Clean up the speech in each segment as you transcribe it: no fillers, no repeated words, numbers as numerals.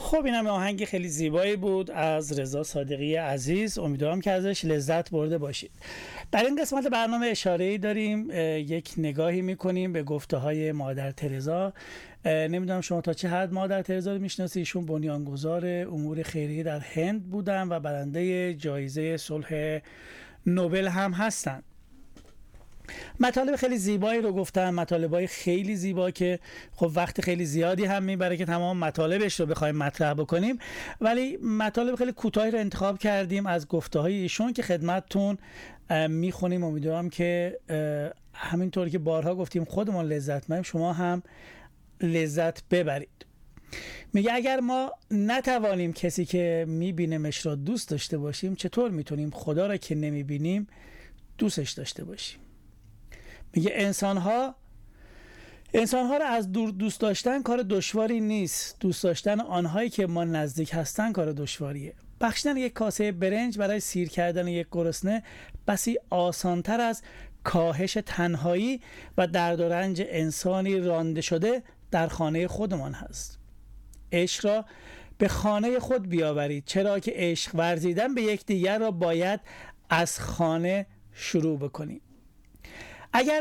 خب این هم آهنگ خیلی زیبایی بود از رضا صادقی عزیز. امیدوارم که ازش لذت برده باشید. در این قسمت برنامه اشاره‌ای داریم، یک نگاهی میکنیم به گفته های مادر ترزا. نمیدونم شما تا چه حد مادر ترزا رو میشناسید. ایشون بنیانگذار امور خیریه در هند بودن و برنده جایزه صلح نوبل هم هستند. مطالب خیلی زیبایی رو گفتن، مطالبای خیلی زیبا که خب وقت خیلی زیادی هم میبره که تمام مطالبش رو بخوایم مطرح بکنیم، ولی مطالب خیلی کوتاهی رو انتخاب کردیم از گفته‌های ایشون که خدمتتون میخونیم. امیدوارم که همینطور که بارها گفتیم خودمون لذت ببریم، شما هم لذت ببرید. میگه اگر ما نتوانیم کسی که میبینیمش را دوست داشته باشیم، چطور میتونیم خدا را که نمیبینیم دوستش داشته باشیم؟ میگه انسانها را از دور دوست داشتن کار دشواری نیست، دوست داشتن آنهایی که ما نزدیک هستن کار دشواریه. بخشیدن یک کاسه برنج برای سیر کردن یک گرسنه بسی آسانتر از کاهش تنهایی و درد و رنج انسانی رانده شده در خانه خودمان هست. عشق را به خانه خود بیاورید، چرا که عشق ورزیدن به یکدیگر را باید از خانه شروع بکنیم. اگر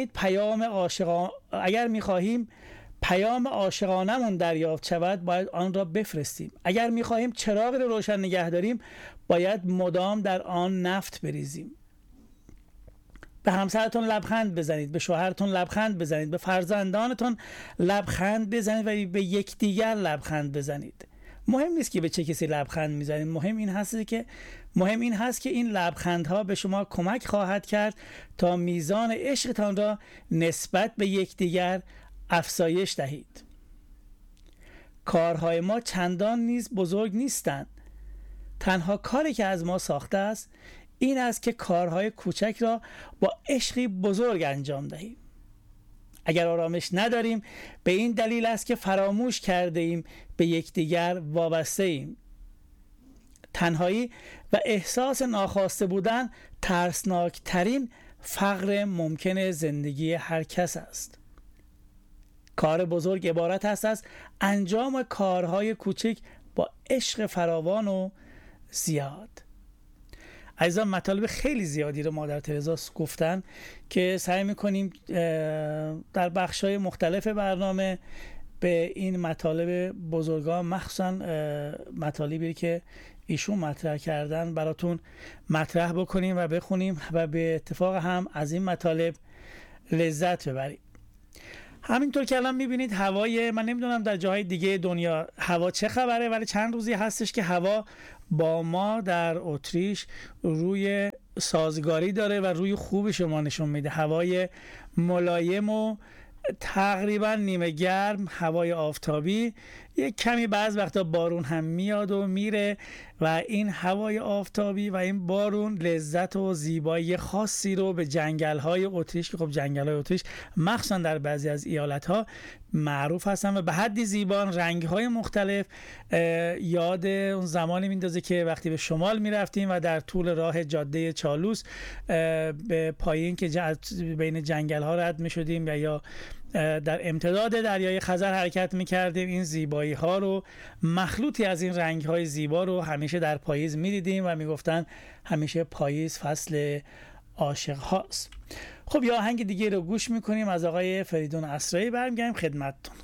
می‌خواهیم پیام عاشقانمون دریافت شود، باید آن را بفرستیم. اگر می‌خواهیم چراغ را روشن نگه داریم، باید مدام در آن نفت بریزیم. به همسرتون لبخند بزنید، به شوهرتون لبخند بزنید، به فرزندانتون لبخند بزنید و به یکدیگر لبخند بزنید. مهم نیست که به چه کسی لبخند میزنید، مهم این هست که این لبخندها به شما کمک خواهد کرد تا میزان عشقتان را نسبت به یکدیگر افزایش دهید. کارهای ما چندان نیز بزرگ نیستند. تنها کاری که از ما ساخته است این است که کارهای کوچک را با عشقی بزرگ انجام دهیم. اگر آرامش نداریم، به این دلیل است که فراموش کرده ایم به یکدیگر وابسته ایم. تنهایی و احساس ناخواسته بودن ترسناک ترین فقر ممکن زندگی هر کس است. کار بزرگ عبارت است از انجام کارهای کوچک با عشق فراوان و زیاد. عزیزان مطالب خیلی زیادی رو مادر ترزا گفتن که سعی میکنیم در بخش‌های مختلف برنامه به این مطالب بزرگان، مخصوصا مطالبی که ایشون مطرح کردن، براتون مطرح بکنیم و بخونیم و به اتفاق هم از این مطالب لذت ببریم. همینطور که الان میبینید هوای، من نمیدونم در جاهای دیگه دنیا هوا چه خبره، ولی چند روزی هستش که هوا با ما در اتریش روی سازگاری داره و روی خوب شما نشون میده. هوای ملایم و تقریبا نیمه گرم، هوای آفتابی، یک کمی بعض وقتا بارون هم میاد و میره و این هوای آفتابی و این بارون لذت و زیبایی خاصی رو به جنگل‌های اتریش، که خب جنگل‌های اتریش مخصوصا در بعضی از ایالت‌ها معروف هستن و به حدی زیبان، رنگ‌های مختلف، یاد اون زمانی میندازه که وقتی به شمال میرفتیم و در طول راه جاده چالوس به پایین که بین جنگل‌ها رد میشدیم یا در امتداد دریای خزر حرکت میکردیم، این زیبایی ها رو، مخلوطی از این رنگ های زیبا رو همیشه در پاییز میدیدیم و میگفتن همیشه پاییز فصل عاشق هاست. خب یا آهنگ دیگه رو گوش میکنیم از آقای فریدون اسرایی، برمیگردیم خدمتتون.